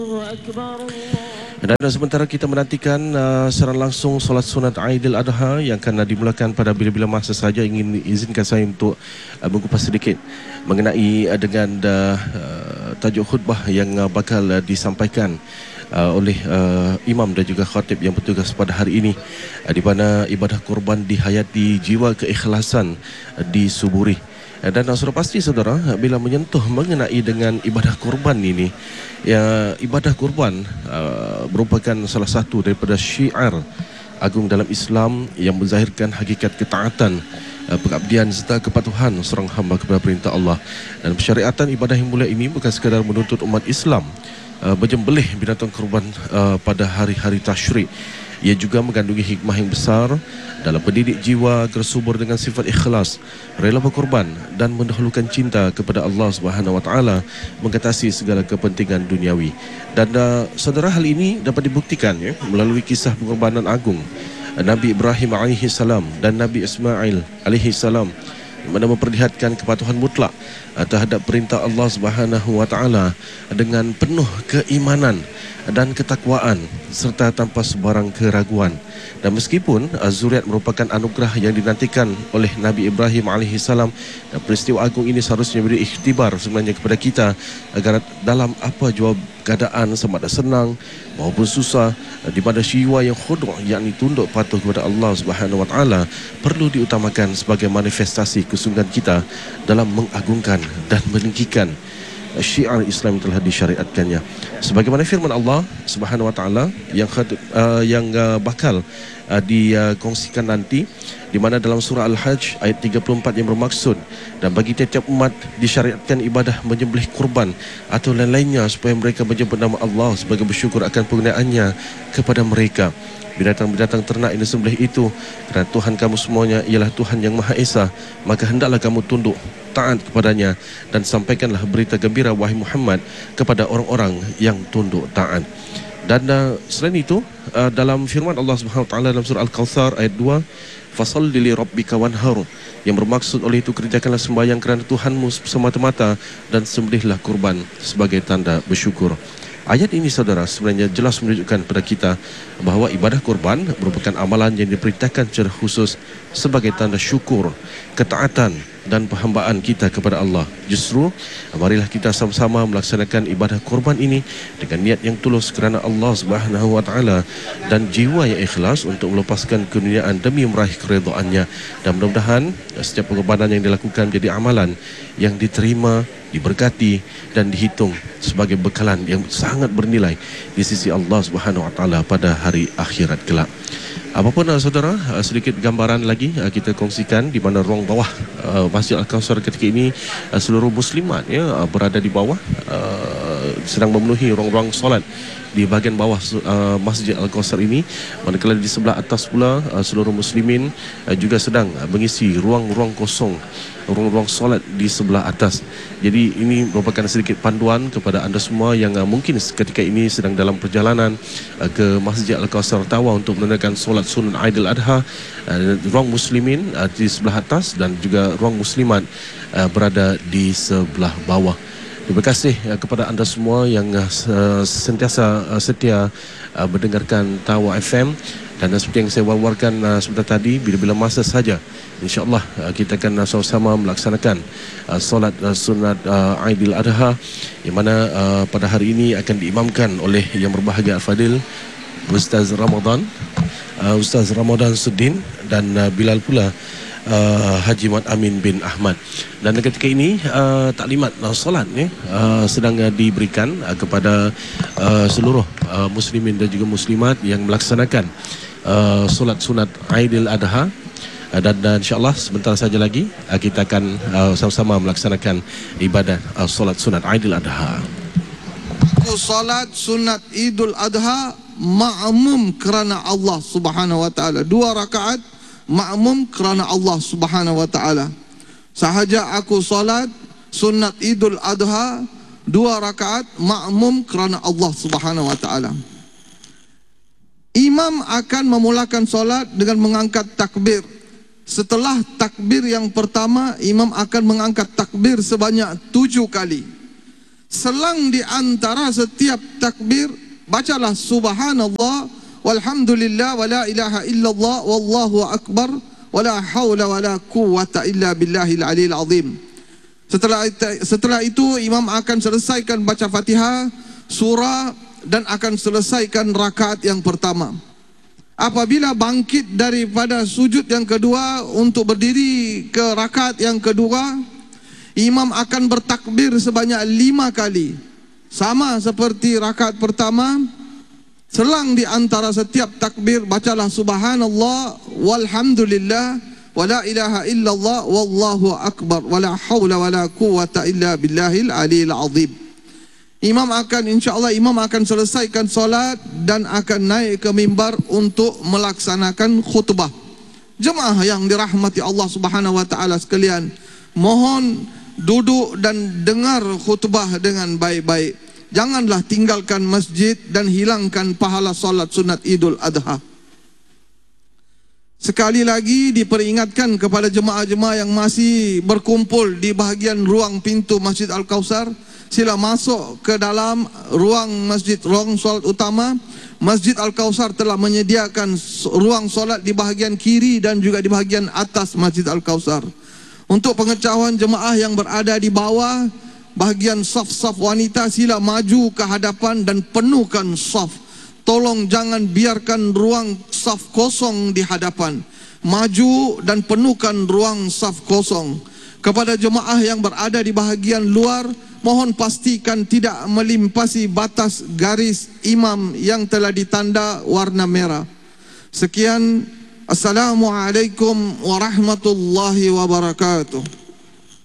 Dan sementara kita menantikan secara langsung solat sunat Aidil Adha yang akan dimulakan pada bila-bila masa saja, ingin izinkan saya untuk mengupas sedikit mengenai dengan tajuk khutbah yang bakal disampaikan oleh imam dan juga khatib yang bertugas pada hari ini, di mana ibadah kurban dihayati, jiwa keikhlasan disuburi. Dan sudah pasti saudara, bila menyentuh mengenai dengan ibadah kurban ini, ya, ibadah kurban merupakan salah satu daripada syiar agung dalam Islam yang menzahirkan hakikat ketaatan, pengabdian serta kepatuhan seorang hamba kepada perintah Allah. Dan persyariatan ibadah yang mulia ini bukan sekadar menuntut umat Islam menyembelih binatang kurban pada hari-hari tasyrik. Ia juga mengandungi hikmah yang besar dalam pendidik jiwa agar subur dengan sifat ikhlas, rela berkorban dan mendahulukan cinta kepada Allah Subhanahu Wa Taala mengatasi segala kepentingan duniawi. Dan saudara, hal ini dapat dibuktikan melalui kisah pengorbanan agung Nabi Ibrahim alaihi salam dan Nabi Ismail alaihi salam, yang mana memperlihatkan kepatuhan mutlak terhadap perintah Allah Subhanahu Wa Taala dengan penuh keimanan dan ketakwaan serta tanpa sebarang keraguan. Dan meskipun zuriat merupakan anugerah yang dinantikan oleh Nabi Ibrahim alaihi salam, dan peristiwa agung ini seharusnya menjadi ikhtibar sebenarnya kepada kita agar dalam apa jua keadaan, sama ada senang maupun susah, di mana jiwa yang khudu', yakni tunduk patuh kepada Allah Subhanahu Wa Taala, perlu diutamakan sebagai manifestasi kesungguhan kita dalam mengagungkan dan meninggikan syiar Islam yang telah disyariatkannya. Sebagaimana firman Allah Subhanahu Wa Taala yang bakal dikongsikan nanti, di mana dalam surah Al-Hajj ayat 34 yang bermaksud, dan bagi tiap-tiap umat disyariatkan ibadah menyembelih kurban atau lain-lainnya supaya mereka menyebut nama Allah sebagai bersyukur akan penggunaannya kepada mereka. Binatang-binatang ternak yang disembelih itu, kerana Tuhan kamu semuanya ialah Tuhan yang Maha Esa, maka hendaklah kamu tunduk taat kepadanya, dan sampaikanlah berita gembira wahai Muhammad kepada orang-orang yang tunduk taat. Dan selain itu, dalam firman Allah Subhanahu Wa Taala dalam surah Al-Kautsar ayat 2, fasalli li rabbika wanhar, yang bermaksud oleh itu kerjakanlah sembahyang kerana Tuhanmu semata-mata dan sembelihlah kurban sebagai tanda bersyukur. Ayat ini saudara sebenarnya jelas menunjukkan kepada kita bahawa ibadah kurban merupakan amalan yang diperintahkan secara khusus sebagai tanda syukur, ketaatan dan perhambaan kita kepada Allah. Justru marilah kita sama-sama melaksanakan ibadah kurban ini dengan niat yang tulus kerana Allah Subhanahu Wa Taala dan jiwa yang ikhlas untuk melepaskan keduniaan demi meraih keridhaan-Nya. Dan mudah-mudahan setiap pengorbanan yang dilakukan menjadi amalan yang diterima, diberkati dan dihitung sebagai bekalan yang sangat bernilai di sisi Allah Subhanahu Wa Taala pada hari akhirat kelak. Apapun saudara, sedikit gambaran lagi kita kongsikan, di mana ruang bawah Masjid Al-Kautsar ketika ini seluruh muslimat berada di bawah, sedang memenuhi ruang-ruang solat di bahagian bawah Masjid Al-Kautsar ini, manakala di sebelah atas pula seluruh muslimin juga sedang mengisi ruang-ruang kosong, ruang-ruang solat di sebelah atas. Jadi ini merupakan sedikit panduan kepada anda semua yang mungkin ketika ini sedang dalam perjalanan ke Masjid Al-Kautsar Tawau untuk menunaikan solat sunat Aidil Adha. Ruang muslimin di sebelah atas dan juga ruang muslimat berada di sebelah bawah. Terima kasih kepada anda semua yang sentiasa setia mendengarkan Tawau FM. Dan seperti yang saya war-warkan sebentar tadi, bila-bila masa saja insya-Allah kita akan sama-sama melaksanakan solat sunat Aidil Adha, yang mana pada hari ini akan diimamkan oleh yang berbahagia Al-Fadil Ustaz Ramadan Suddin, dan Bilal pula Haji Mat Amin bin Ahmad. Dan ketika ini taklimat solat sedang diberikan kepada seluruh muslimin dan juga muslimat yang melaksanakan solat sunat Aidil Adha. Dan insya-Allah sebentar saja lagi kita akan sama-sama melaksanakan ibadah solat sunat Aidil Adha. Solat sunat Idul Adha ma'mum kerana Allah Subhanahu Wa Taala, 2 rakaat ma'mum kerana Allah Subhanahu Wa Taala. Sahaja aku solat sunat Idul Adha 2 rakaat ma'mum kerana Allah Subhanahu Wa Taala. Imam akan memulakan solat dengan mengangkat takbir. Setelah takbir yang pertama, imam akan mengangkat takbir sebanyak 7 kali. selang di antara setiap takbir bacalah subhanallah walhamdulillah wala ilaha illallah wallahu akbar wala haula wala quwwata illa billahil aliyil azim. Setelah itu imam akan selesaikan baca Fatihah, surah dan akan selesaikan rakaat yang pertama. Apabila bangkit daripada sujud yang kedua untuk berdiri ke rakaat yang kedua, imam akan bertakbir sebanyak 5 kali. Sama seperti rakaat pertama, selang di antara setiap takbir bacalah subhanallah walhamdulillah wala ilaha illallah wallahu akbar wala haula wala quwwata illa billahil aliyil azim. InsyaAllah imam akan selesaikan solat dan akan naik ke mimbar untuk melaksanakan khutbah. Jemaah yang dirahmati Allah Subhanahu wa taala sekalian, mohon duduk dan dengar khutbah dengan baik-baik. Janganlah tinggalkan masjid dan hilangkan pahala solat sunat Idul Adha. Sekali lagi diperingatkan kepada jemaah-jemaah yang masih berkumpul di bahagian ruang pintu Masjid Al-Kausar, sila masuk ke dalam ruang masjid, ruang solat utama. Masjid Al-Kausar telah menyediakan ruang solat di bahagian kiri dan juga di bahagian atas Masjid Al-Kausar. Untuk pengetahuan jemaah yang berada di bawah bahagian saf-saf wanita, sila maju ke hadapan dan penuhkan saf. Tolong jangan biarkan ruang saf kosong di hadapan. Maju dan penuhkan ruang saf kosong. Kepada jemaah yang berada di bahagian luar, mohon pastikan tidak melimpasi batas garis imam yang telah ditanda warna merah. Sekian, Assalamualaikum warahmatullahi wabarakatuh.